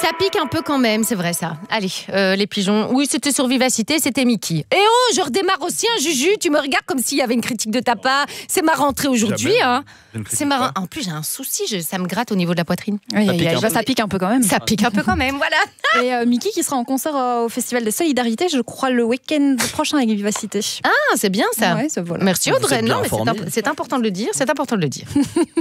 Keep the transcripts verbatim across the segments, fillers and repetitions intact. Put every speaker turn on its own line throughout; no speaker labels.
Ça pique un peu quand même, c'est vrai ça. Allez, euh, les pigeons. Oui, c'était sur Vivacité, c'était Mickey. Et oh, je redémarre aussi, un Juju. Tu me regardes comme s'il y avait une critique de ta part. C'est ma rentrée aujourd'hui, hein. C'est marrant. En plus, j'ai un souci, je, ça me gratte au niveau de la poitrine.
Oui, ça, pique un, ça pique un peu quand même.
Ça pique un peu quand même, voilà.
Et euh, Mickey qui sera en concert euh, au Festival de Solidarité, je crois, le week-end prochain avec Vivacité.
Ah, c'est bien ça.
Ouais, ça voilà.
Merci Audrey. Non, mais c'est, imp- c'est important de le dire. C'est important de le dire.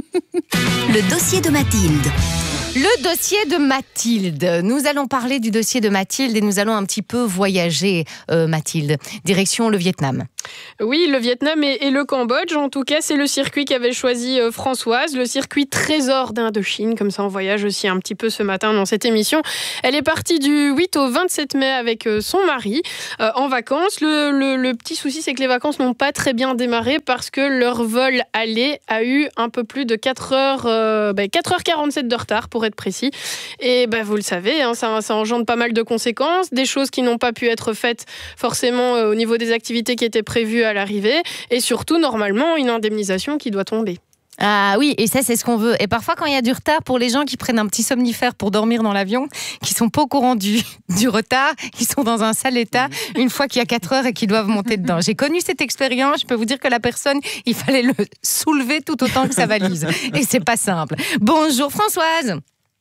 Le dossier de Mathilde.
Le dossier de Mathilde. Nous allons parler du dossier de Mathilde et nous allons un petit peu voyager, euh, Mathilde. Direction le Vietnam.
Oui, le Vietnam et, et le Cambodge. En tout cas, c'est le circuit qu'avait choisi euh, Françoise, le circuit Trésor d'Indochine. Comme ça, on voyage aussi un petit peu ce matin dans cette émission. Elle est partie du huit au vingt-sept mai avec euh, son mari euh, en vacances. Le, le, le petit souci, c'est que les vacances n'ont pas très bien démarré parce que leur vol aller a eu un peu plus de quatre heures, euh, bah, quatre heures quarante-sept de retard, pour être précis. Et bah, vous le savez, hein, ça, ça engendre pas mal de conséquences, des choses qui n'ont pas pu être faites forcément euh, au niveau des activités qui étaient prévues à l'arrivée, et surtout, normalement, une indemnisation qui doit tomber.
Ah oui, et ça, c'est ce qu'on veut. Et parfois, quand il y a du retard, pour les gens qui prennent un petit somnifère pour dormir dans l'avion, qui sont pas au courant du, du retard, qui sont dans un sale état, une fois qu'il y a quatre heures et qu'ils doivent monter dedans. J'ai connu cette expérience, je peux vous dire que la personne, il fallait le soulever tout autant que sa valise. Et c'est pas simple. Bonjour Françoise.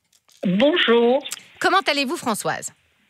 Bonjour.
Comment allez-vous Françoise ?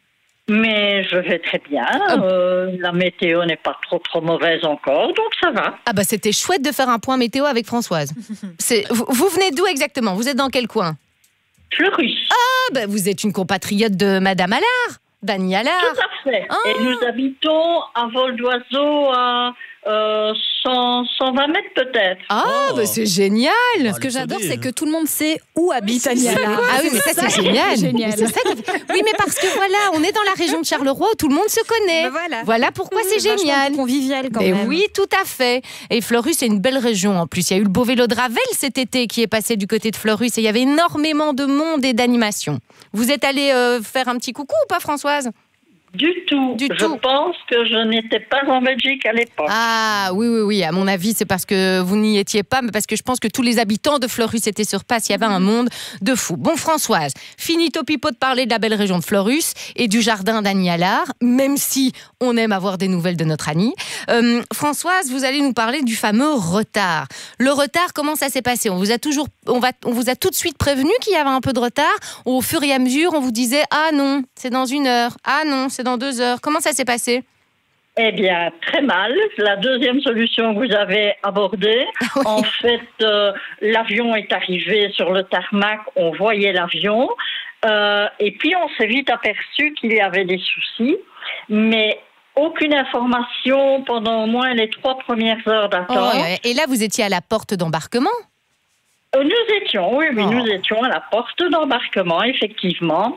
Mais je vais très bien. Euh, la météo n'est pas trop trop mauvaise encore, donc ça va.
Ah bah c'était chouette de faire un point météo avec Françoise. C'est, vous, vous venez d'où exactement ? Vous êtes dans quel coin ?
Fleurus.
Ah bah vous êtes une compatriote de Madame Allard, d'Annie Allard.
Tout à fait.
Ah.
Et nous habitons à vol d'oiseau à euh, cent, cent vingt mètres peut-être.
Ah
Oh.
bah c'est génial.
Ce que j'adore, c'est que tout le monde sait où habite Annie Allard.
Ah oui, mais ça, c'est génial.
génial.
C'est ça qui... Oui, mais parce que voilà, on est dans la région de Charleroi où tout le monde se connaît.
Ben voilà.
Voilà pourquoi c'est génial.
Convivial quand
Et
même.
oui, tout à fait. Et Fleurus, c'est une belle région en plus. Il y a eu le beau vélo de Ravel cet été qui est passé du côté de Fleurus et il y avait énormément de monde et d'animation. Vous êtes allé euh, faire un petit coucou ou pas, Françoise ?
Du tout.
Du
je
tout.
pense que je n'étais pas en Belgique à l'époque.
Ah oui, oui, oui. À mon avis, c'est parce que vous n'y étiez pas, mais parce que je pense que tous les habitants de Fleurus étaient sur place. Il y avait un monde de fous. Bon, Françoise, finito pipo de parler de la belle région de Fleurus et du jardin d'Annie Allard, même si on aime avoir des nouvelles de notre Annie. Euh, Françoise, vous allez nous parler du fameux retard. Le retard, comment ça s'est passé ? On vous a toujours, on va, on vous a tout de suite prévenu qu'il y avait un peu de retard. Au fur et à mesure, on vous disait ah non, c'est dans une heure. Ah non, c'est dans deux heures. Comment ça s'est passé ?
Eh bien, très mal. La deuxième solution que vous avez abordée,
Oui.
en fait, euh, l'avion est arrivé sur le tarmac, on voyait l'avion, euh, et puis on s'est vite aperçu qu'il y avait des soucis, mais aucune information pendant au moins les trois premières heures d'attente.
Oh, et là, vous étiez à la porte d'embarquement ?
Euh, Nous étions, oui, oui,
Oh.
nous étions à la porte d'embarquement, effectivement.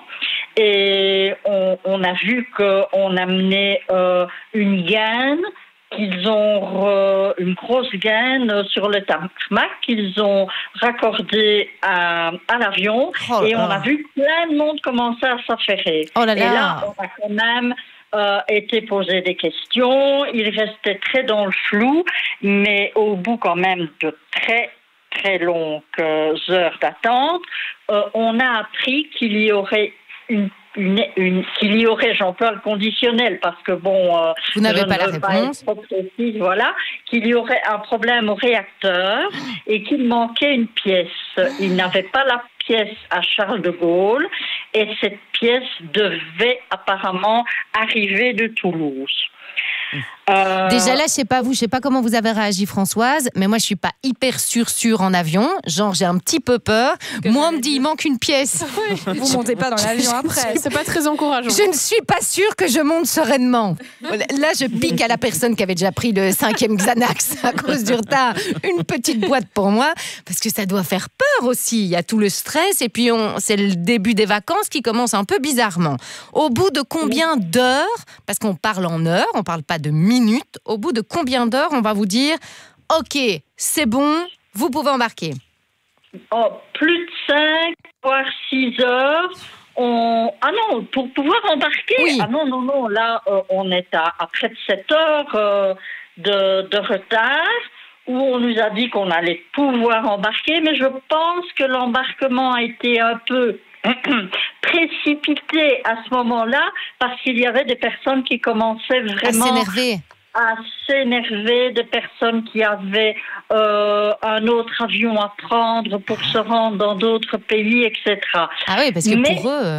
Et on, on a vu qu'on amenait euh, une gaine, qu'ils ont re- une grosse gaine sur le tarmac, qu'ils ont raccordée à, à l'avion.
Oh là
et on
là.
a vu plein de monde commencer à s'affairer.
Oh là là.
Et là, on a quand même euh, été posé des questions. Il restait très dans le flou, mais au bout quand même de très très longues euh, heures d'attente, euh, on a appris qu'il y aurait une, une, une qu'il y aurait, j'emploie le conditionnel parce que bon, euh,
Vous n'avez
je
pas
ne
la
veux
réponse.
être trop précise, voilà, qu'il y aurait un problème au réacteur et qu'il manquait une pièce. Il n'avait pas la pièce à Charles de Gaulle et cette pièce devait apparemment arriver de Toulouse. Euh,
Déjà là, je sais pas vous, je sais pas comment vous avez réagi Françoise, mais moi je suis pas hyper sûre sûre en avion, genre j'ai un petit peu peur. Moi on me dit il manque une pièce.
Vous montez pas dans l'avion après.
C'est pas très encourageant.
Je ne suis pas sûre que je monte sereinement. Là, je pique à la personne qui avait déjà pris le cinquième Xanax à cause du retard. Une petite boîte pour moi, parce que ça doit faire peur aussi. Il y a tout le stress et puis on, c'est le début des vacances qui commence un peu bizarrement. Au bout de combien d'heures, parce qu'on parle en heures, on parle pas de minutes, au bout de combien d'heures on va vous dire « Ok, c'est bon, vous pouvez embarquer ».
Oh, plus de cinq, voire six heures. On... Ah non, pour pouvoir embarquer.
Oui.
Ah non, non, non. Là, euh, on est à, à près de sept heures euh, de, de retard, où on nous a dit qu'on allait pouvoir embarquer, mais je pense que l'embarquement a été un peu précipité à ce moment-là parce qu'il y avait des personnes qui commençaient vraiment
à s'énerver.
à s'énerver, des personnes qui avaient euh, un autre avion à prendre pour se rendre dans d'autres pays, et cetera.
Ah oui, parce que
Mais,
pour eux...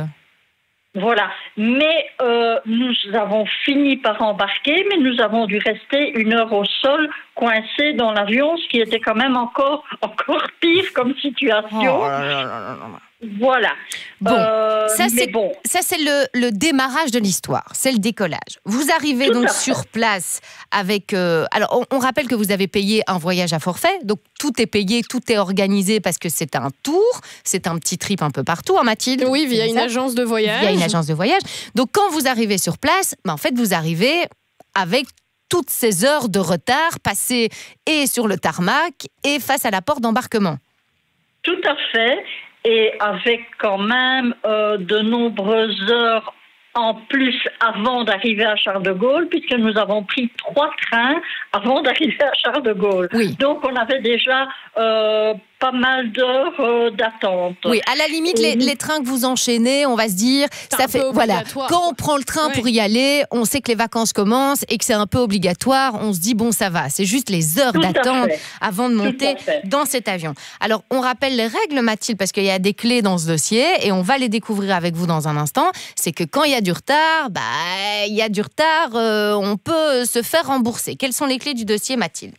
Voilà. Mais euh, nous avons fini par embarquer, mais nous avons dû rester une heure au sol, coincés dans l'avion, ce qui était quand même encore, encore pire comme situation.
Oh là là là là là.
Voilà.
Bon,
Euh,
ça
mais
c'est
bon.
ça c'est le, le démarrage de l'histoire, c'est le décollage. Vous arrivez
Tout
donc
à fait.
sur place avec. euh, alors on, on rappelle que vous avez payé un voyage à forfait, donc tout est payé, tout est organisé parce que c'est un tour, c'est un petit trip un peu partout, hein, Mathilde.
Oui, via
C'est
une
ça
agence de voyage.
Via une agence de voyage. Donc quand vous arrivez sur place, ben, en fait vous arrivez avec toutes ces heures de retard passées et sur le tarmac et face à la porte d'embarquement.
Tout à fait. Et avec quand même euh, de nombreuses heures en plus avant d'arriver à Charles de Gaulle, puisque nous avons pris trois trains avant d'arriver à Charles de Gaulle.
Oui.
Donc on avait déjà euh, pas mal d'heures euh, d'attente.
Oui, à la limite, les, les trains que vous enchaînez, on va se dire, ça
un
fait
peu
voilà.
obligatoire,
Quand
quoi.
on prend le train
Ouais.
pour y aller, on sait que les vacances commencent et que c'est un peu obligatoire. On se dit bon, ça va. C'est juste les heures
Tout à
d'attente
fait.
avant de monter
à fait.
dans cet avion. Alors, on rappelle les règles, Mathilde, parce qu'il y a des clés dans ce dossier et on va les découvrir avec vous dans un instant. C'est que quand il y a du retard, bah, il y a du retard. euh, on peut se faire rembourser. Quelles sont les clés du dossier, Mathilde?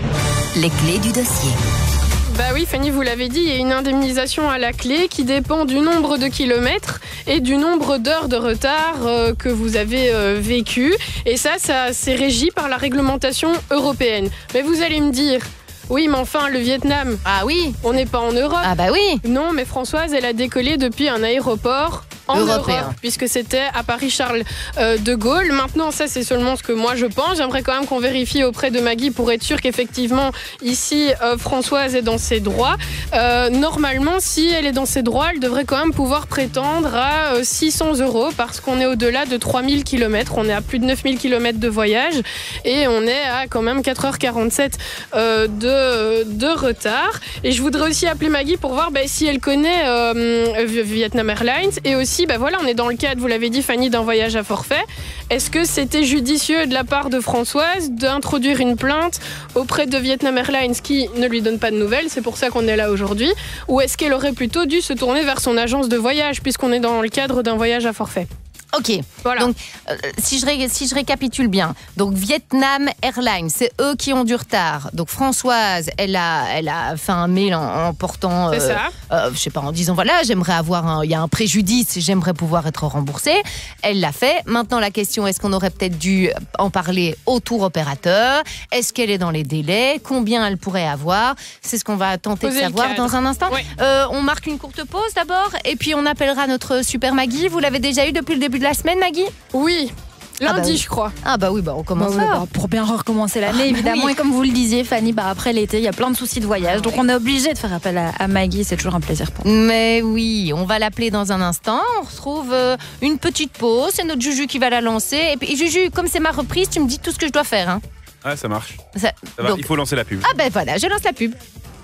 Les clés du dossier.
Bah oui, Fanny, vous l'avez dit, il y a une indemnisation à la clé qui dépend du nombre de kilomètres et du nombre d'heures de retard euh, que vous avez euh, vécu. Et ça, ça c'est régi par la réglementation européenne. Mais vous allez me dire, oui, mais enfin, le Vietnam,
Ah oui.
on n'est pas en Europe.
Ah bah oui.
Non, mais Françoise, elle a décollé depuis un aéroport en
Européen.
Europe, puisque c'était à Paris-Charles euh, de Gaulle. Maintenant, ça, c'est seulement ce que moi, je pense. J'aimerais quand même qu'on vérifie auprès de Maggie pour être sûr qu'effectivement, ici, euh, Françoise est dans ses droits. Euh, normalement, si elle est dans ses droits, elle devrait quand même pouvoir prétendre à euh, six cents euros, parce qu'on est au-delà de trois mille kilomètres. On est à plus de neuf mille kilomètres de voyage et on est à quand même quatre heures quarante-sept euh, de, de retard. Et je voudrais aussi appeler Maggie pour voir bah, si elle connaît euh, Vietnam Airlines et aussi bah voilà, on est dans le cadre, vous l'avez dit Fanny, d'un voyage à forfait. Est-ce que c'était judicieux de la part de Françoise d'introduire une plainte auprès de Vietnam Airlines qui ne lui donne pas de nouvelles, c'est pour ça qu'on est là aujourd'hui, ou est-ce qu'elle aurait plutôt dû se tourner vers son agence de voyage puisqu'on est dans le cadre d'un voyage à forfait?
Ok.
Voilà.
Donc, euh, si, je ré- si je récapitule bien, donc Vietnam Airlines, c'est eux qui ont du retard. Donc Françoise, elle a, elle a fait un mail en, en portant,
C'est ça.
euh, je sais pas, en disant voilà, j'aimerais avoir, un- il y a un préjudice, j'aimerais pouvoir être remboursée. Elle l'a fait. Maintenant, la question, est-ce qu'on aurait peut-être dû en parler au tour opérateur? Est-ce qu'elle est dans les délais? Combien elle pourrait avoir? C'est ce qu'on va tenter
Poser
de
le
savoir
cadre.
dans un instant.
Ouais.
Euh, on marque une courte pause d'abord, et puis on appellera notre super Maggie. Vous l'avez déjà eu depuis le début de la semaine, Maggie?
Oui, lundi,
Ah bah oui.
je crois.
Ah bah oui, bah on commence
Bah oui,
fort.
bah, pour bien recommencer l'année,
Ah,
évidemment.
oui.
Et comme vous le disiez, Fanny, bah, après l'été, il y a plein de soucis de voyage. Donc
Ouais.
on est obligé de faire appel à, à Maggie. C'est toujours un plaisir pour nous.
Mais oui, on va l'appeler dans un instant. On retrouve euh, une petite pause. C'est notre Juju qui va la lancer. Et puis Juju, comme c'est ma reprise, tu me dis tout ce que je dois faire. Hein.
Ah, ça marche.
Ça-
Ça va,
donc-
il faut lancer la pub.
Ah ben voilà, je lance la pub.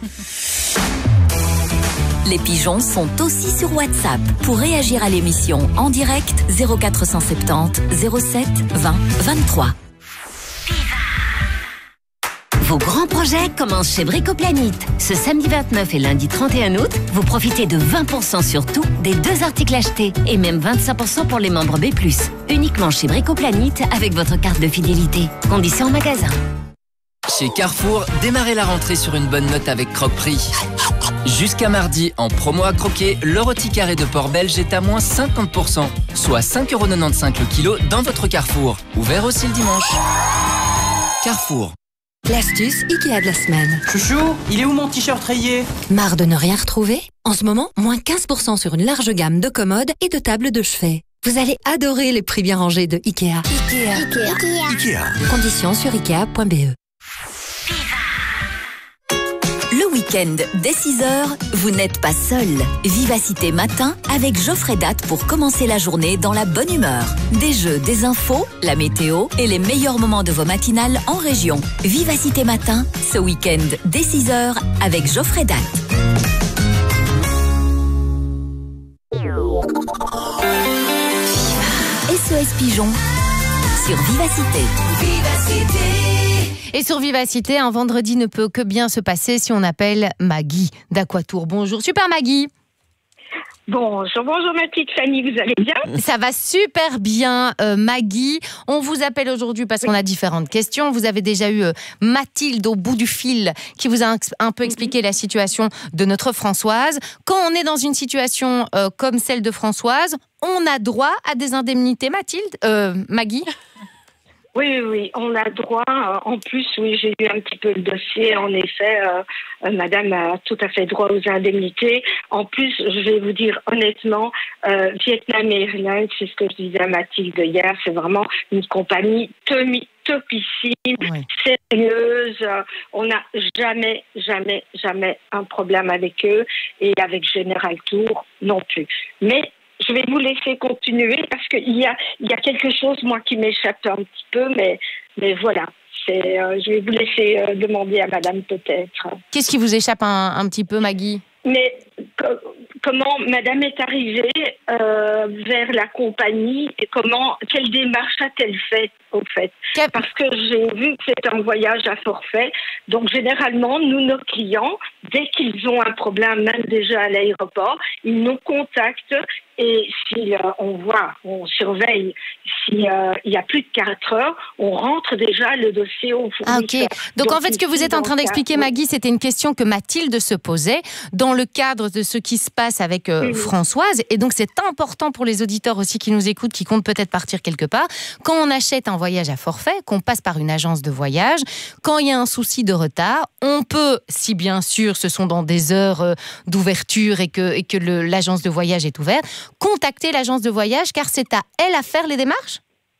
Les pigeons sont aussi sur WhatsApp. Pour réagir à l'émission en direct, zéro quatre cent soixante-dix zéro sept vingt vingt-trois. Vos grands projets commencent chez Bricoplanète. Ce samedi vingt-neuf et lundi trente et un août, vous profitez de vingt pour cent sur tout des deux articles achetés et même vingt-cinq pour cent pour les membres B plus. Uniquement chez Bricoplanète avec votre carte de fidélité. Conditions en magasin.
Chez Carrefour, démarrez la rentrée sur une bonne note avec Croque-Prix. Jusqu'à mardi, en promo à croquer, le rôti carré de porc belge est à moins cinquante pour cent, soit cinq euros quatre-vingt-quinze le kilo dans votre Carrefour. Ouvert aussi le dimanche. Carrefour.
L'astuce Ikea de la semaine.
Chouchou, il est où mon t-shirt rayé?
Marre de ne rien retrouver? En ce moment, moins quinze pour cent sur une large gamme de commodes et de tables de chevet. Vous allez adorer les prix bien rangés de Ikea. Ikea.
Ikea.
Conditions sur ikea point b e.
Le week-end, dès six heures, vous n'êtes pas seul. Vivacité matin avec Geoffrey Date pour commencer la journée dans la bonne humeur. Des jeux, des infos, la météo et les meilleurs moments de vos matinales en région. Vivacité matin, ce week-end, dès six heures avec Geoffrey Date. S O S Pigeon sur Vivacité.
Et sur Vivacité, un vendredi ne peut que bien se passer si on appelle Maggie d'Aquatour. Bonjour, super Maggie.
Bonjour, bonjour ma petite Fanny, vous allez bien?
Ça va super bien euh, Maggie. On vous appelle aujourd'hui parce qu'on a différentes questions. Vous avez déjà eu euh, Mathilde au bout du fil qui vous a un, un peu expliqué la situation de notre Françoise. Quand on est dans une situation euh, comme celle de Françoise, on a droit à des indemnités, Mathilde euh, Maggie?
Oui, oui, oui, on a droit. En plus, oui, j'ai lu un petit peu le dossier. En effet, euh, euh, madame a tout à fait droit aux indemnités. En plus, je vais vous dire honnêtement, euh, Vietnam Airlines, c'est ce que je disais à Mathilde hier, c'est vraiment une compagnie tomi- topissime, oui. Sérieuse. On n'a jamais, jamais, jamais un problème avec eux et avec General Tour non plus. Mais je vais vous laisser continuer parce qu'il y a, il y a quelque chose, moi, qui m'échappe un petit peu, mais, mais voilà. C'est, euh, je vais vous laisser euh, demander à madame peut-être.
Qu'est-ce qui vous échappe un, un petit peu, Maggie?
Mais co- comment madame est arrivée euh, vers la compagnie et comment, quelle démarche a-t-elle fait au fait? Parce que j'ai vu que c'est un voyage à forfait. Donc généralement, nous, nos clients, dès qu'ils ont un problème, même déjà à l'aéroport, ils nous contactent et si euh, on voit, on surveille, s'il euh, y a plus de quatre heures, on rentre déjà le dossier au fournisseur.
Ah ok. Donc, Donc en fait, ce que vous êtes en train d'expliquer, Maggie, c'était une question que Mathilde se posait dans le cadre de ce qui se passe avec euh, oui. Françoise. Et donc c'est important pour les auditeurs aussi qui nous écoutent, qui comptent peut-être partir quelque part. Quand on achète un voyage à forfait, qu'on passe par une agence de voyage, quand il y a un souci de retard, on peut, si bien sûr ce sont dans des heures euh, d'ouverture et que, et que le, l'agence de voyage est ouverte, contacter l'agence de voyage car c'est à elle à faire les démarches?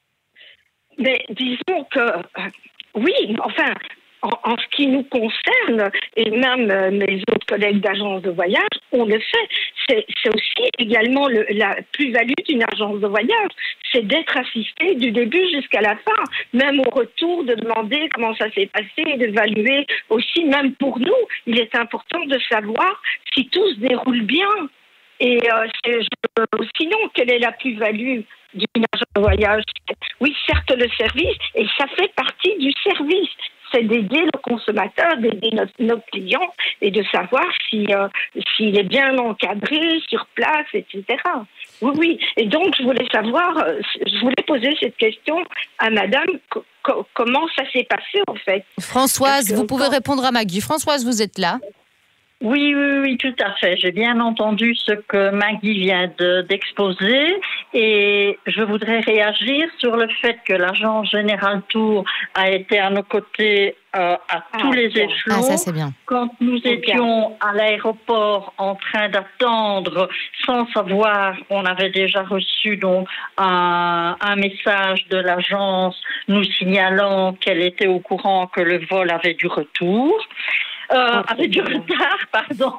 Mais disons que, euh, oui, enfin, en, en ce qui nous concerne, et même euh, mes autres collègues d'agence de voyage, on le fait. C'est, c'est aussi également le, la plus-value d'une agence de voyage, c'est d'être assisté du début jusqu'à la fin, même au retour, de demander comment ça s'est passé et d'évaluer aussi, même pour nous, il est important de savoir si tout se déroule bien. Et euh, c'est, je, sinon, quelle est la plus-value d'une agence de voyage? Oui, certes, le service, et ça fait partie du service. C'est d'aider le consommateur, d'aider notre, notre client et de savoir si, euh, s'il est bien encadré sur place, et cetera. Oui, oui. Et donc, je voulais savoir, euh, je voulais poser cette question à madame, co- co- comment ça s'est passé, en fait?
Françoise, que, vous pouvez
quand...
répondre à Maggie. Françoise, vous êtes là?
Oui, oui, oui, tout à fait. J'ai bien entendu ce que Maggie vient de, d'exposer et je voudrais réagir sur le fait que l'agence General Tour a été à nos côtés euh, à
ah,
tous les
bien.
échelons.
Ah, ça, c'est bien.
Quand nous c'est étions bien. À l'aéroport en train d'attendre, sans savoir, on avait déjà reçu donc un, un message de l'agence nous signalant qu'elle était au courant que le vol avait du retour. Euh, avec du retard, pardon.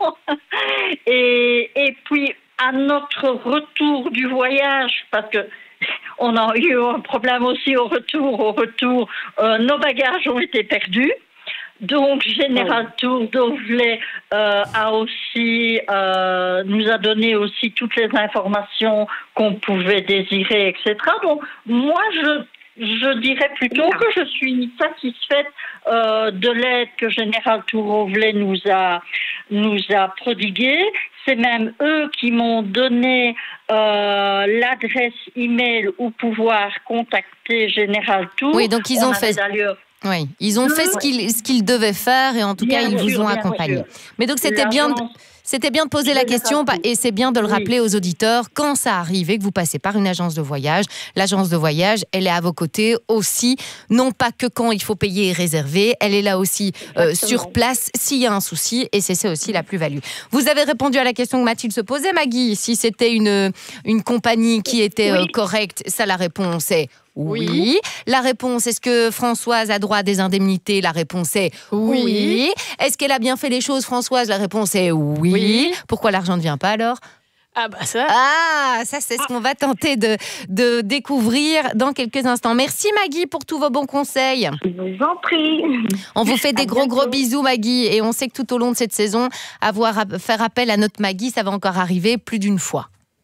Et, et puis, à notre retour du voyage, parce que on a eu un problème aussi au retour, au retour, euh, nos bagages ont été perdus. Donc, General Tour d'Auvelais euh, a aussi, euh, nous a donné aussi toutes les informations qu'on pouvait désirer, et cetera. Donc, moi, je Je dirais plutôt que je suis satisfaite euh, de l'aide que General Tour Auvelais nous a, nous a prodiguée. C'est même eux qui m'ont donné euh, l'adresse email où pouvoir contacter General Tour.
Oui, donc ils ont fait... Oui, ils ont fait ce qu'ils, ce qu'ils devaient faire et en tout bien cas, ils sûr, vous ont accompagné. Mais donc, c'était bien... De... C'était bien de poser la question et c'est bien de le rappeler oui. aux auditeurs quand ça arrive et que vous passez par une agence de voyage. L'agence de voyage, elle est à vos côtés aussi, non pas que quand il faut payer et réserver, elle est là aussi euh, sur place s'il y a un souci et c'est ça aussi la plus-value. Vous avez répondu à la question que Mathilde se posait, Maggie, si c'était une, une compagnie qui était oui. euh, correcte, ça la réponse est oui. oui. La réponse, est-ce que Françoise a droit à des indemnités? La réponse est oui. oui. Est-ce qu'elle a bien fait les choses, Françoise? La réponse est oui. oui. Pourquoi l'argent ne vient pas alors?
Ah bah ça.
Ah, ça c'est ce qu'on va tenter de, de découvrir dans quelques instants. Merci Maggie pour tous vos bons conseils.
Je vous en prie.
On vous fait des
à
gros
bientôt.
gros bisous Maggie et on sait que tout au long de cette saison, avoir à faire appel à notre Maggie, ça va encore arriver plus d'une fois.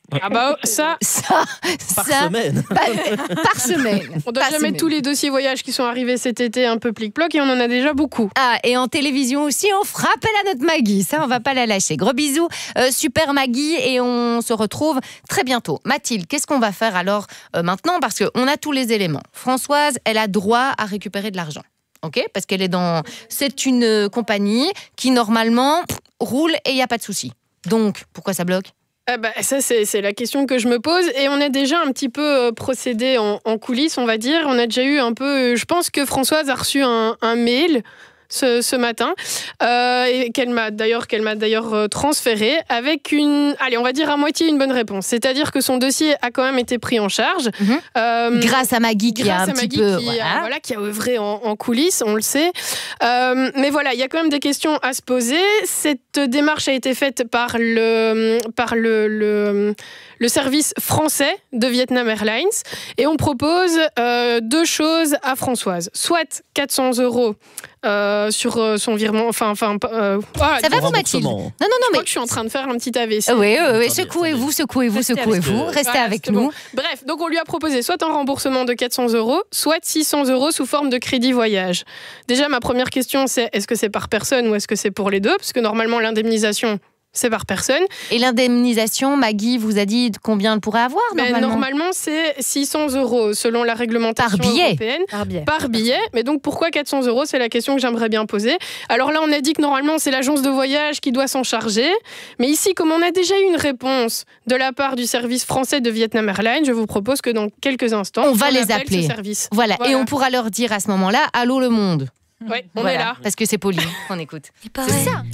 Ah bah ça,
ça,
Par
ça,
semaine.
bah, par semaine.
on doit
Par
déjà mettre
semaine.
tous les dossiers voyages qui sont arrivés cet été un peu plic-ploc et on en a déjà beaucoup.
Ah, et en télévision aussi, on fera appel à notre Maggie. Ça, on va pas la lâcher. Gros bisous, euh, super Maggie, et on se retrouve très bientôt. Mathilde, qu'est-ce qu'on va faire alors euh, maintenant? Parce qu'on a tous les éléments. Françoise, elle a droit à récupérer de l'argent. Ok, parce qu'elle est dans. C'est une euh, compagnie qui normalement pff, roule et il y a pas de souci. Donc, pourquoi ça bloque?
Ah bah, ça, c'est, c'est la question que je me pose. Et on a déjà un petit peu euh, procédé en, en coulisses, on va dire. On a déjà eu un peu... euh, je pense que Françoise a reçu un, un mail ce, ce matin, euh, et qu'elle m'a d'ailleurs, qu'elle m'a d'ailleurs euh, transféré avec une... Allez, on va dire à moitié une bonne réponse. C'est-à-dire que son dossier a quand même été pris en charge.
Mhm.
Euh,
Grâce à Maggie qui a
Grâce
un
à
petit
Maggie
peu.
qui,
voilà.
a, voilà, qui a œuvré en, en coulisses, on le sait. Euh, mais voilà, il y a quand même des questions à se poser. Cette démarche a été faite par le, par le, le, le service français de Vietnam Airlines. Et on propose euh, deux choses à Françoise. Soit quatre cents euros euh, sur euh, son virement. Enfin, enfin, euh, voilà,
Ça va, vous,
Remboursement.
Mathilde? Non, non,
je
non,
crois
mais.
que je suis en train de faire un petit A V C.
Oui, oui, oui.
Attendez,
Secouez-vous, secouez-vous,
Restez avec
secouez-vous.
nous.
Restez
Voilà,
avec
c'est
nous.
bon. Bref, donc on lui a proposé soit un remboursement de quatre cents euros, soit six cents euros sous forme de crédit voyage. Déjà, ma première question, c'est est-ce que c'est par personne ou est-ce que c'est pour les deux? Parce que normalement, l'indemnisation, c'est par personne.
Et l'indemnisation, Maggie vous a dit combien elle pourrait avoir
Mais
normalement?
normalement, c'est six cents euros selon la réglementation
Par billet.
européenne.
Par biais.
Par billet. Mais donc, pourquoi quatre cents euros? C'est la question que j'aimerais bien poser. Alors là, on a dit que normalement, c'est l'agence de voyage qui doit s'en charger. Mais ici, comme on a déjà eu une réponse de la part du service français de Vietnam Airlines, je vous propose que dans quelques instants,
On va les
appelle
appeler.
ce service.
Voilà.
Voilà.
Et on pourra leur dire à ce moment-là, allô le monde.
Ouais, on
Voilà.
est là.
Parce que c'est poli. On écoute.
C'est ça.